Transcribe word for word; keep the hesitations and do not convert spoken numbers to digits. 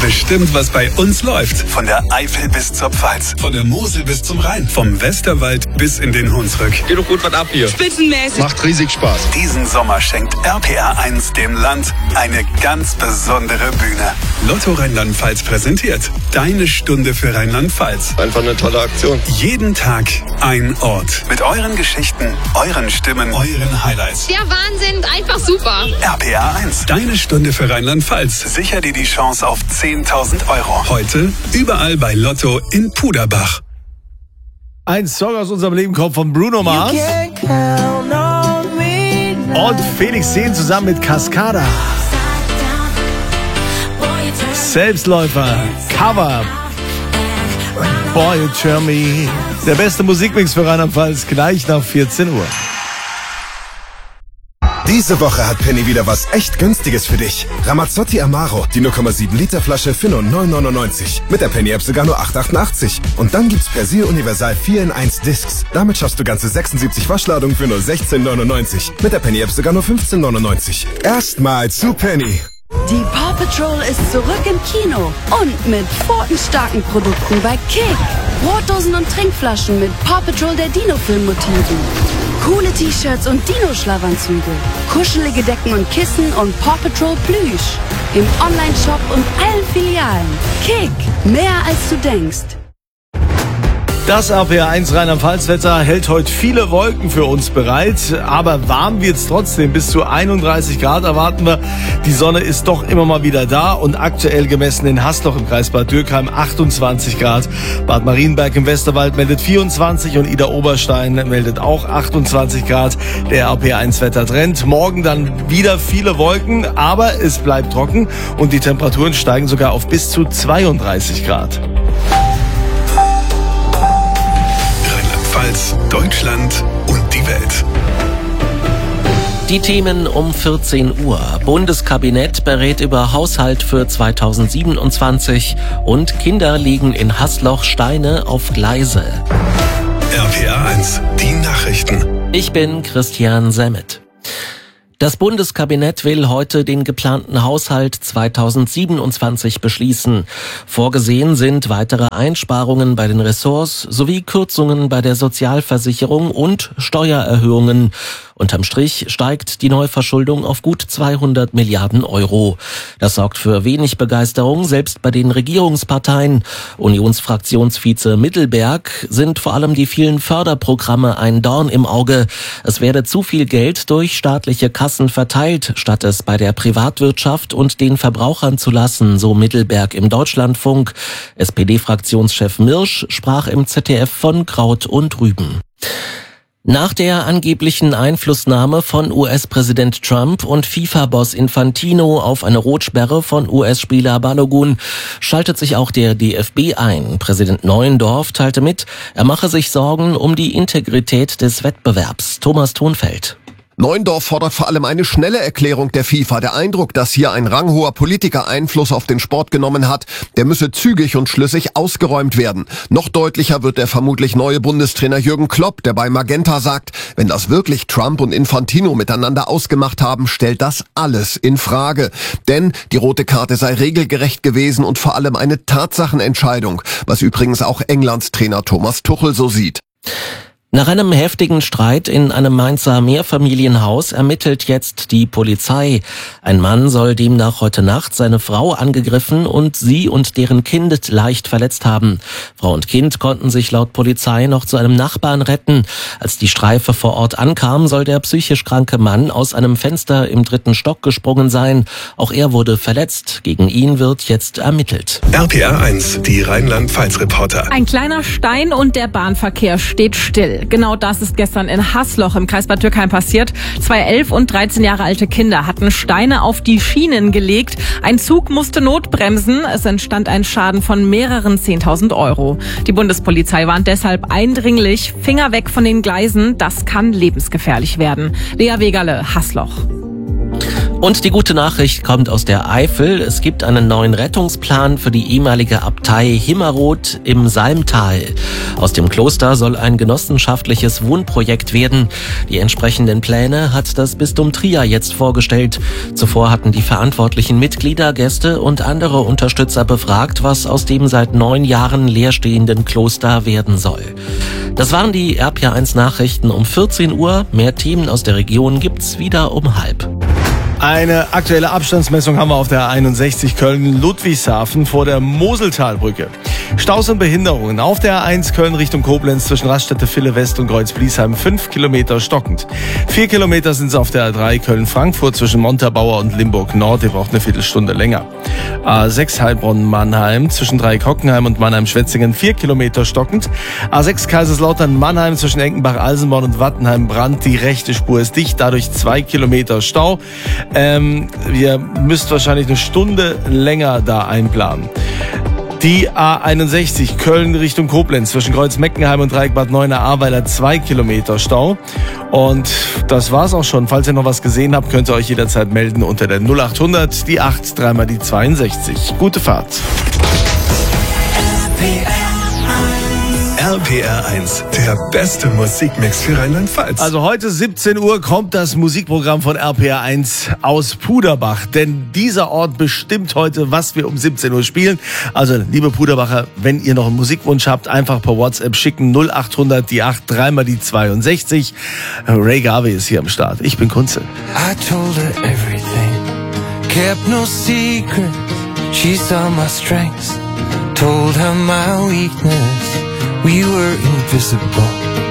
bestimmt, was bei uns läuft. Von der Eifel bis zur Pfalz, von der Mosel bis zum Rhein, vom Westerwald bis in den Hunsrück. Geht doch gut was ab hier. Spitzenmäßig. Macht riesig Spaß. Diesen Sommer schenkt R P R eins dem Land eine ganz besondere Bühne. Lotto Rheinland-Pfalz präsentiert Deine Stunde für Rheinland-Pfalz. Einfach eine tolle Aktion. Jeden Tag ein Ort. Mit euren Geschichten, euren Stimmen, euren Highlights. Der Wahnsinn, einfach super. R P R eins. Deine Stunde für Rheinland-Pfalz. Sicher dir die Chance auf zehntausend Euro. Heute überall bei Lotto in Puderbach. Ein Song aus unserem Leben kommt von Bruno Mars und Felix Jähn zusammen mit Cascada. Selbstläufer, Cover, Boy You Turn Me. Der beste Musikmix für Rheinland-Pfalz gleich nach vierzehn Uhr. Diese Woche hat Penny wieder was echt Günstiges für dich. Ramazzotti Amaro, die null Komma sieben Liter Flasche für nur neun neunundneunzig. Mit der Penny App sogar nur acht achtundachtzig. Und dann gibt's Persil Universal vier in eins Discs. Damit schaffst du ganze sechsundsiebzig Waschladungen für nur sechzehn neunundneunzig. Mit der Penny App sogar nur fünfzehn neunundneunzig. Erstmal zu Penny. Die Paw Patrol ist zurück im Kino und mit pfotenstarken Produkten bei Kick. Brotdosen und Trinkflaschen mit Paw Patrol der Dino-Film-Motiven. Coole T-Shirts und Dino-Schlafanzüge. Kuschelige Decken und Kissen und Paw Patrol Plüsch. Im Online-Shop und allen Filialen. Kick, mehr als du denkst. Das R P R eins Rheinland-Pfalz-Wetter hält heute viele Wolken für uns bereit, aber warm wird's trotzdem. Bis zu einunddreißig Grad erwarten wir. Die Sonne ist doch immer mal wieder da und aktuell gemessen in Hasloch im Kreis Bad Dürkheim achtundzwanzig Grad. Bad Marienberg im Westerwald meldet vierundzwanzig und Ida Oberstein meldet auch achtundzwanzig Grad. Der R P R eins Wettertrend. Morgen dann wieder viele Wolken, aber es bleibt trocken und die Temperaturen steigen sogar auf bis zu zweiunddreißig Grad. Deutschland und die Welt. Die Themen um vierzehn Uhr. Bundeskabinett berät über Haushalt für zweitausendsiebenundzwanzig und Kinder legen in Hasloch Steine auf Gleise. R P R eins, die Nachrichten. Ich bin Christian Semmet. Das Bundeskabinett will heute den geplanten Haushalt zweitausendsiebenundzwanzig beschließen. Vorgesehen sind weitere Einsparungen bei den Ressorts sowie Kürzungen bei der Sozialversicherung und Steuererhöhungen. Unterm Strich steigt die Neuverschuldung auf gut zweihundert Milliarden Euro. Das sorgt für wenig Begeisterung, selbst bei den Regierungsparteien. Unionsfraktionsvize Mittelberg sind vor allem die vielen Förderprogramme ein Dorn im Auge. Es werde zu viel Geld durch staatliche Kassen verteilt, statt es bei der Privatwirtschaft und den Verbrauchern zu lassen, so Mittelberg im Deutschlandfunk. S P D-Fraktionschef Mirsch sprach im Z D F von Kraut und Rüben. Nach der angeblichen Einflussnahme von U S-Präsident Trump und FIFA-Boss Infantino auf eine Rotsperre von U S-Spieler Balogun schaltet sich auch der D F B ein. Präsident Neuendorf teilte mit, er mache sich Sorgen um die Integrität des Wettbewerbs. Thomas Thonfeld. Neuendorf fordert vor allem eine schnelle Erklärung der FIFA. Der Eindruck, dass hier ein ranghoher Politiker Einfluss auf den Sport genommen hat, der müsse zügig und schlüssig ausgeräumt werden. Noch deutlicher wird der vermutlich neue Bundestrainer Jürgen Klopp, der bei Magenta sagt, wenn das wirklich Trump und Infantino miteinander ausgemacht haben, stellt das alles in Frage. Denn die rote Karte sei regelgerecht gewesen und vor allem eine Tatsachenentscheidung, was übrigens auch Englands Trainer Thomas Tuchel so sieht. Nach einem heftigen Streit in einem Mainzer Mehrfamilienhaus ermittelt jetzt die Polizei. Ein Mann soll demnach heute Nacht seine Frau angegriffen und sie und deren Kind leicht verletzt haben. Frau und Kind konnten sich laut Polizei noch zu einem Nachbarn retten. Als die Streife vor Ort ankam, soll der psychisch kranke Mann aus einem Fenster im dritten Stock gesprungen sein. Auch er wurde verletzt. Gegen ihn wird jetzt ermittelt. R P R eins, die Rheinland-Pfalz-Reporter. Ein kleiner Stein und der Bahnverkehr steht still. Genau das ist gestern in Hasloch im Kreis Bad Dürkheim passiert. Zwei elf und dreizehn Jahre alte Kinder hatten Steine auf die Schienen gelegt. Ein Zug musste notbremsen. Es entstand ein Schaden von mehreren zehntausend Euro. Die Bundespolizei warnt deshalb eindringlich, Finger weg von den Gleisen. Das kann lebensgefährlich werden. Lea Wegerle, Hasloch. Und die gute Nachricht kommt aus der Eifel. Es gibt einen neuen Rettungsplan für die ehemalige Abtei Himmerod im Salmtal. Aus dem Kloster soll ein genossenschaftliches Wohnprojekt werden. Die entsprechenden Pläne hat das Bistum Trier jetzt vorgestellt. Zuvor hatten die verantwortlichen Mitglieder, Gäste und andere Unterstützer befragt, was aus dem seit neun Jahren leerstehenden Kloster werden soll. Das waren die R P R eins Nachrichten um vierzehn Uhr. Mehr Themen aus der Region gibt's wieder um halb. Eine aktuelle Abstandsmessung haben wir auf der einundsechzig Köln-Ludwigshafen vor der Moseltalbrücke. Staus und Behinderungen auf der A eins Köln Richtung Koblenz zwischen Raststätte Ville West und Kreuz-Bliesheim fünf Kilometer stockend. Vier Kilometer sind es auf der A drei Köln-Frankfurt zwischen Montabaur und Limburg Nord. Ihr braucht eine Viertelstunde länger. A sechs Heilbronn-Mannheim zwischen Dreikockenheim und Mannheim-Schwetzingen vier Kilometer stockend. A sechs Kaiserslautern-Mannheim zwischen Enkenbach-Alsenborn und Wattenheim-Brand. Die rechte Spur ist dicht, dadurch zwei Kilometer Stau. Ähm, ihr müsst wahrscheinlich eine Stunde länger da einplanen. Die A einundsechzig Köln Richtung Koblenz zwischen Kreuz-Meckenheim und Dreieck-Bad Neuenahr-Ahrweiler zwei Kilometer Stau. Und das war's auch schon. Falls ihr noch was gesehen habt, könnt ihr euch jederzeit melden unter der null acht hundert, die acht, dreimal die zweiundsechzig. Gute Fahrt. R P R eins, der beste Musikmix für Rheinland-Pfalz. Also heute siebzehn Uhr kommt das Musikprogramm von R P R eins aus Puderbach. Denn dieser Ort bestimmt heute, was wir um siebzehn Uhr spielen. Also, liebe Puderbacher, wenn ihr noch einen Musikwunsch habt, einfach per WhatsApp schicken. null acht hundert, die acht, dreimal die zweiundsechzig. Ray Garvey ist hier am Start. Ich bin Kunze. I told her everything, kept no secret. She saw my strengths, told her my weakness. We were invisible.